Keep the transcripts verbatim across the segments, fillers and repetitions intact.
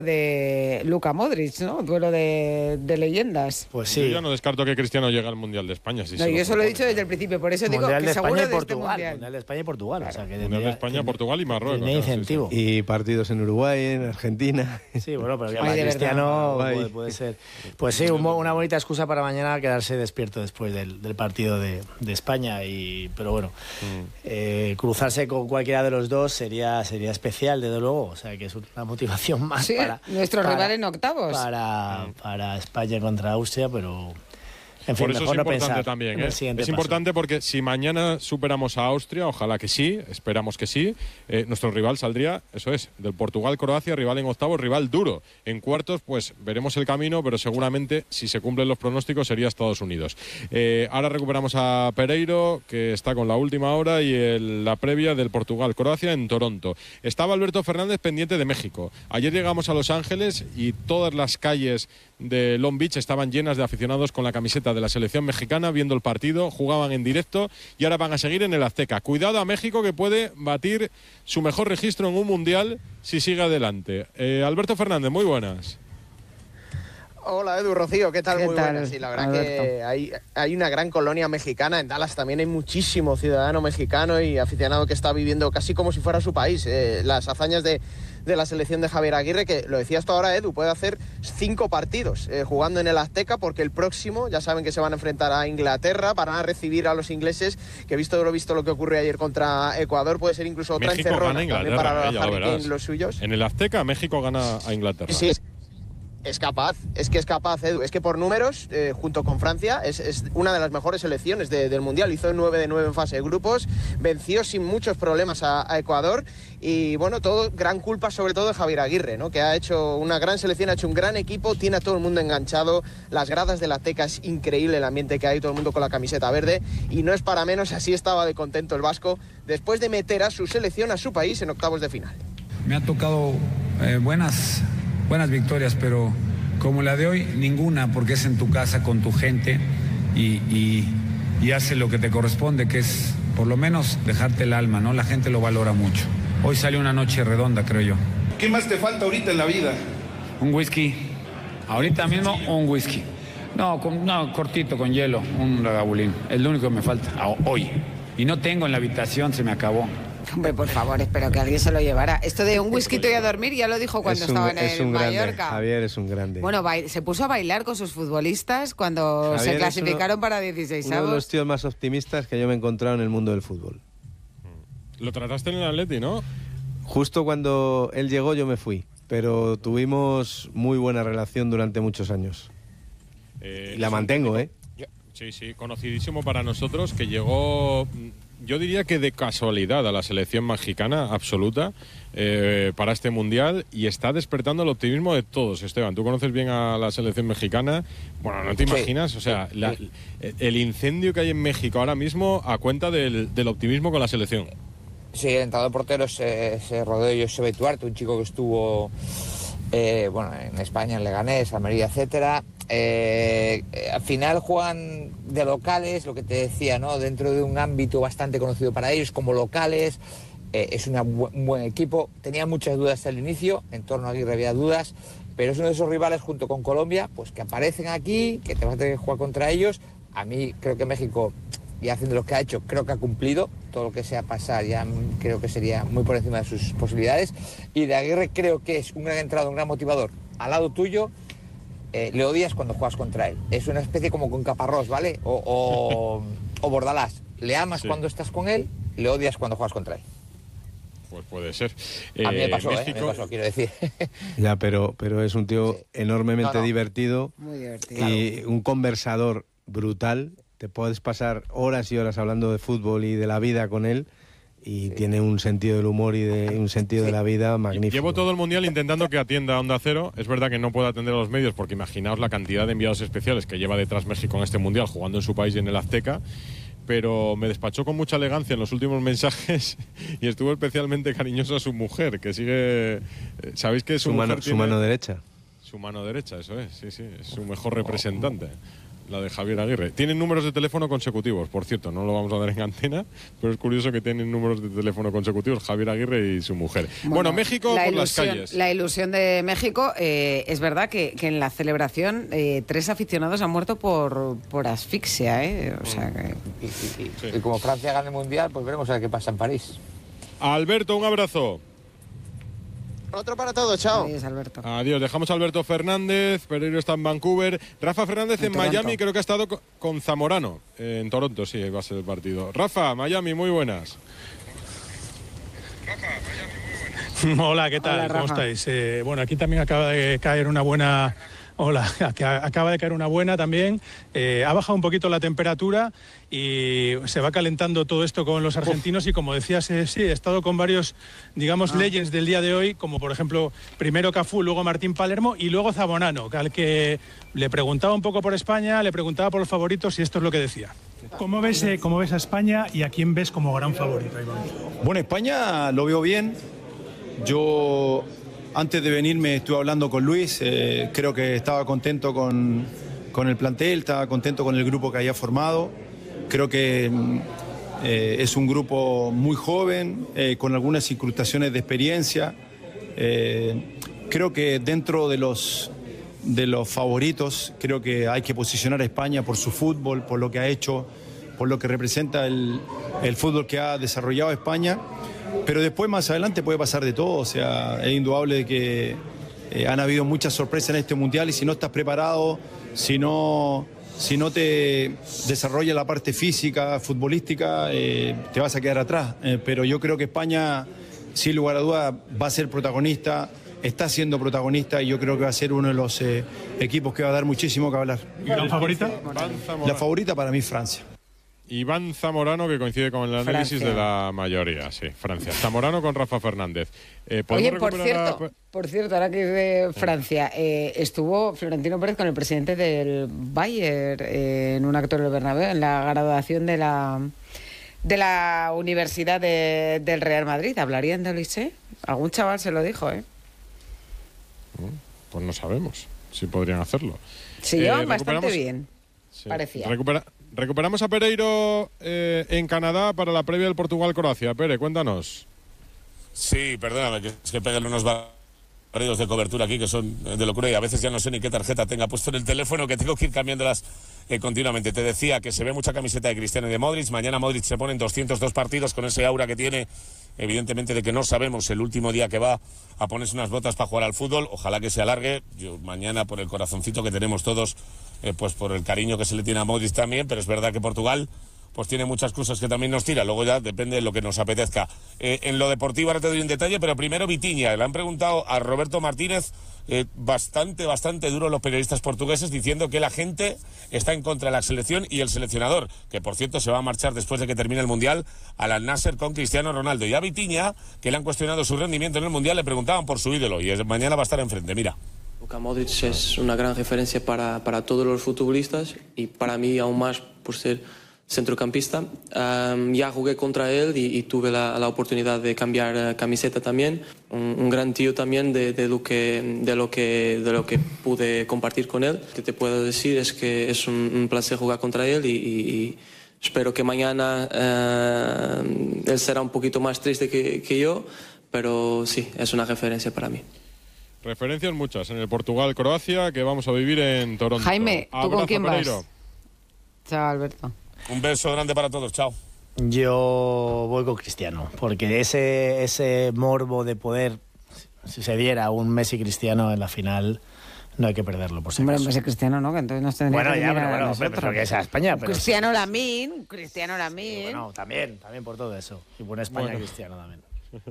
de Luka Modric, ¿no? Duelo de, de leyendas. Pues sí. Yo ya no descarto que Cristiano llegue al Mundial de España. Si no, se yo eso lo he dicho desde el principio, por eso digo Mundial que de seguro España y de este Portugal. mundial. Mundial de España y Portugal. Claro, O sea, que Mundial de España, tiene, Portugal y Marruecos. Tiene claro, incentivo. Sí, sí. Y partidos en Uruguay, en Argentina. Sí, bueno, pero ya Ay, para de Cristiano verdad. puede, puede ser. Pues sí, un, una bonita excusa para mañana quedarse despierto después del, del partido de, de España. Y, pero bueno, mm. eh, cruzarse con cualquiera de los dos sería, sería especial, desde luego. O sea, que es una motivación más sí, para... nuestro para, rival en octavos. Para, para España contra Austria, pero... En fin, por eso mejor es no importante pensar también. en el ¿eh? siguiente Es paso. importante porque si mañana superamos a Austria, ojalá que sí, esperamos que sí, eh, nuestro rival saldría, eso es, del Portugal-Croacia, rival en octavos, rival duro. En cuartos, pues veremos el camino, pero seguramente, si se cumplen los pronósticos, sería Estados Unidos. Eh, ahora recuperamos a Pereiro, que está con la última hora, y el, la previa del Portugal-Croacia en Toronto. Estaba Alberto Fernández pendiente de México. Ayer llegamos a Los Ángeles y todas las calles de Long Beach estaban llenas de aficionados con la camiseta de la selección mexicana viendo el partido, jugaban en directo y ahora van a seguir en el Azteca. Cuidado a México, que puede batir su mejor registro en un mundial si sigue adelante. Eh, Alberto Fernández, muy buenas. Hola Edu, Rocío, ¿qué tal? ¿Qué Muy tal, buenas. Sí, la verdad Alberto? que hay, hay una gran colonia mexicana. En Dallas también hay muchísimo ciudadano mexicano y aficionado que está viviendo casi como si fuera su país. Eh, las hazañas de, de la selección de Javier Aguirre, que lo decía hasta ahora Edu, puede hacer cinco partidos eh, jugando en el Azteca, porque el próximo, ya saben que se van a enfrentar a Inglaterra, van a recibir a los ingleses, que visto lo visto lo que ocurre ayer contra Ecuador, puede ser incluso otra México encerrona gana también Inglaterra, para eh, ya lo Harry Kane, verás. los suyos. En el Azteca, México gana a Inglaterra. Sí, es capaz, es que es capaz, Edu. Es que por números, eh, junto con Francia, es, es una de las mejores selecciones de, del Mundial. Hizo nueve de nueve en fase de grupos, venció sin muchos problemas a, a Ecuador y, bueno, todo gran culpa sobre todo de Javier Aguirre, ¿no? Que ha hecho una gran selección, ha hecho un gran equipo, tiene a todo el mundo enganchado. Las gradas de la Azteca, es increíble el ambiente que hay, todo el mundo con la camiseta verde, y no es para menos, así estaba de contento el vasco después de meter a su selección, a su país, en octavos de final. Me ha tocado eh, buenas... buenas victorias, pero como la de hoy, ninguna, porque es en tu casa con tu gente y, y, y hace lo que te corresponde, que es por lo menos dejarte el alma, ¿no? La gente lo valora mucho. Hoy salió una noche redonda, creo yo. ¿Qué más te falta ahorita en la vida? Un whisky. Ahorita mismo un whisky. No, con, no cortito, con hielo, un ragabulín. Es lo único que me falta, hoy. Y no tengo en la habitación, se me acabó. Hombre, por favor, espero que alguien se lo llevara. Esto de un whisky y a dormir ya lo dijo cuando es un, estaba en es el un Mallorca. Grande. Javier es un grande. Bueno, se puso a bailar con sus futbolistas cuando Javier se clasificaron uno, para dieciséis Uno avos. de los tíos más optimistas que yo me he encontrado en el mundo del fútbol. Lo trataste en el Atleti, ¿no? Justo cuando él llegó yo me fui, pero tuvimos muy buena relación durante muchos años. Eh, y la mantengo, ¿eh? Sí, sí, conocidísimo para nosotros, que llegó, yo diría que de casualidad, a la selección mexicana absoluta eh, para este Mundial, y está despertando el optimismo de todos. Esteban, tú conoces bien a la selección mexicana. Bueno, no te imaginas, o sea, la, el incendio que hay en México ahora mismo a cuenta del, del optimismo con la selección. Sí, el entrenador portero se, se rodeó de José Duarte, un chico que estuvo eh, bueno, en España, en Leganés, Almería, etcétera. Eh, al final juegan de locales, lo que te decía, ¿no? Dentro de un ámbito bastante conocido para ellos, como locales. Eh, es una bu un buen equipo. Tenía muchas dudas hasta el inicio, en torno a Aguirre había dudas, pero es uno de esos rivales junto con Colombia, pues que aparecen aquí, que te vas a tener que jugar contra ellos. A mí creo que México, y haciendo lo que ha hecho, creo que ha cumplido. Todo lo que sea pasar ya creo que sería muy por encima de sus posibilidades. Y de Aguirre creo que es un gran entrado, un gran motivador al lado tuyo. Eh, le odias cuando juegas contra él. Es una especie como con Caparrós, ¿vale? O, o, o Bordalás. Le amas sí. cuando estás con él, le odias cuando juegas contra él. Pues puede ser. Eh, a mí me pasó, México... ¿eh? A mí me pasó, quiero decir. Ya, pero, pero es un tío sí. enormemente no, no. divertido. Muy divertido. Y claro. un conversador brutal. Te puedes pasar horas y horas hablando de fútbol y de la vida con él. Y sí. tiene un sentido del humor y de un sentido sí. de la vida magnífico. Llevo todo el Mundial intentando que atienda a Onda Cero. Es verdad que no puede atender a los medios, porque imaginaos la cantidad de enviados especiales que lleva detrás México en este Mundial, jugando en su país y en el Azteca. Pero me despachó con mucha elegancia en los últimos mensajes y estuvo especialmente cariñoso a su mujer, que sigue... ¿Sabéis que su, su, mujer mano, tiene... su mano derecha? Su mano derecha, eso es, sí, sí, es su mejor representante. la de Javier Aguirre. Tienen números de teléfono consecutivos, por cierto, no lo vamos a dar en antena, pero es curioso que tienen números de teléfono consecutivos Javier Aguirre y su mujer. Bueno, bueno México por ilusión, las calles. La ilusión de México, eh, es verdad que, que en la celebración eh, tres aficionados han muerto por, por asfixia, ¿eh? O sea que... y, y, y, sí. y como Francia gana el Mundial, pues veremos a ver qué pasa en París. Alberto, un abrazo. Otro para todos, chao. Adiós, Alberto. Adiós, dejamos a Alberto Fernández, Pereiro está en Vancouver, Rafa Fernández en, en Miami, creo que ha estado con Zamorano, en Toronto, sí, va a ser el partido. Rafa, Miami, muy buenas. Hola, ¿qué tal? Hola, ¿cómo estáis? Eh, bueno, aquí también acaba de caer una buena... Hola, acaba de caer una buena también. Eh, ha bajado un poquito la temperatura y se va calentando todo esto con los argentinos. Uf. Y como decías, eh, sí, he estado con varios, digamos, ah. legends del día de hoy, como por ejemplo, primero Cafú, luego Martín Palermo y luego Zamorano, al que le preguntaba un poco por España, le preguntaba por los favoritos y esto es lo que decía. ¿Cómo ves, eh, cómo ves a España y a quién ves como gran favorito? Bueno, España lo veo bien. Yo... Antes de venirme estuve hablando con Luis, eh, creo que estaba contento con, con el plantel, estaba contento con el grupo que había formado. Creo que eh, es un grupo muy joven, eh, con algunas incrustaciones de experiencia. Eh, creo que dentro de los, de los favoritos, creo que hay que posicionar a España por su fútbol, por lo que ha hecho, por lo que representa el, el fútbol que ha desarrollado España. Pero después, más adelante, puede pasar de todo. O sea, es indudable de que eh, han habido muchas sorpresas en este Mundial y si no estás preparado, si no, si no te desarrolla la parte física, futbolística, eh, te vas a quedar atrás. Eh, pero yo creo que España, sin lugar a dudas, va a ser protagonista, está siendo protagonista y yo creo que va a ser uno de los eh, equipos que va a dar muchísimo que hablar. ¿Y la favorita? La favorita para mí es Francia. Iván Zamorano, que coincide con el análisis Francia. de la mayoría, sí, Francia. Zamorano con Rafa Fernández. Eh, Oye, por cierto, a... por cierto, ahora que es de Francia, eh, estuvo Florentino Pérez con el presidente del Bayern eh, en un acto del Bernabéu, en la graduación de la de la Universidad de, del Real Madrid. ¿Hablarían del Liceo? Algún chaval se lo dijo, ¿eh? Pues no sabemos si podrían hacerlo. Se eh, llevan bastante bien, sí. parecía. Recupera... Recuperamos a Pereiro eh, en Canadá para la previa del Portugal-Croacia. Pere, cuéntanos. Sí, perdóname, que es que pegan unos barridos de cobertura aquí que son de locura y a veces ya no sé ni qué tarjeta tenga puesto en el teléfono, que tengo que ir cambiándolas eh, continuamente. Te decía que se ve mucha camiseta de Cristiano y de Modric. Mañana Modric se pone en doscientos dos partidos con ese aura que tiene, evidentemente, de que no sabemos el último día que va a ponerse unas botas para jugar al fútbol. Ojalá que se alargue. Yo mañana, por el corazoncito que tenemos todos, eh, pues por el cariño que se le tiene a Modric también, pero es verdad que Portugal pues tiene muchas cosas que también nos tira, luego ya depende de lo que nos apetezca. Eh, en lo deportivo ahora te doy un detalle, pero primero Vitinha. Le han preguntado a Roberto Martínez, eh, bastante, bastante duro los periodistas portugueses, diciendo que la gente está en contra de la selección y el seleccionador, que por cierto se va a marchar después de que termine el Mundial al Al-Nassr con Cristiano Ronaldo. Y a Vitinha, que le han cuestionado su rendimiento en el Mundial, le preguntaban por su ídolo y mañana va a estar enfrente, mira. Luka Modric es una gran referencia para, para todos los futbolistas y para mí aún más por ser centrocampista. Um, ya jugué contra él y, y tuve la, la oportunidad de cambiar uh, camiseta también. Un, un gran tío también de, de, lo que, de, lo que, de lo que pude compartir con él. Lo que te puedo decir es que es un, un placer jugar contra él y, y, y espero que mañana uh, él será un poquito más triste que, que yo, pero sí, es una referencia para mí. Referencias muchas en el Portugal-Croacia que vamos a vivir en Toronto. Jaime, ¿tú Abrazo, con quién Pereiro. vas? Chao, Alberto. Un beso grande para todos, chao. Yo voy con Cristiano, porque ese, ese morbo de poder, si se diera un Messi Cristiano en la final, no hay que perderlo, por si Hombre, acaso. Messi Cristiano, ¿no? Que entonces nos tendría bueno, que ya, pero, a bueno, nosotros. pero que sea España. Pero Cristiano sí, Lamín, Cristiano Lamín. Sí, bueno, también, también por todo eso. Y buena España bueno. Cristiano también.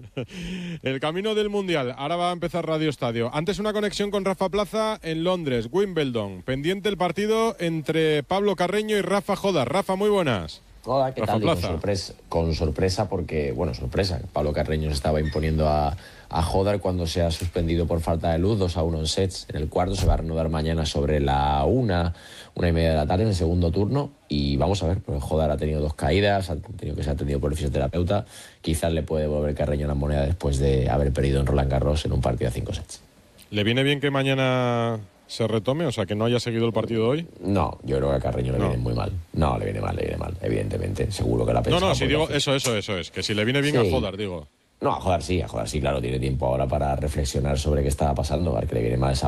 El camino del Mundial. Ahora va a empezar Radio Estadio. Antes una conexión con Rafa Plaza en Londres, Wimbledon. Pendiente el partido entre Pablo Carreño y Rafa Jodas. Rafa, muy buenas. Hola, ¿qué Rafa tal? Y con, Plaza. sorpresa, con sorpresa porque, bueno, sorpresa. Pablo Carreño se estaba imponiendo a, a Jodar cuando se ha suspendido por falta de luz, dos a uno en sets. En el cuarto se va a reanudar mañana sobre la una, una y media de la tarde en el segundo turno. Y vamos a ver, pues Jodar ha tenido dos caídas, ha tenido que ser atendido por el fisioterapeuta. Quizás le puede devolver Carreño la moneda después de haber perdido en Roland Garros en un partido a cinco sets. ¿Le viene bien que mañana se retome, o sea, que no haya seguido el partido hoy. No, yo creo que a Carreño le no. viene muy mal. No, le viene mal, le viene mal, evidentemente. Seguro que la ha pensado. No, no, si digo, eso, eso, eso es. Que si le viene bien sí. a Jodar, digo. No, a Jodar sí, a Jodar sí, claro, tiene tiempo ahora para reflexionar sobre qué estaba pasando, a ver que le viene mal esa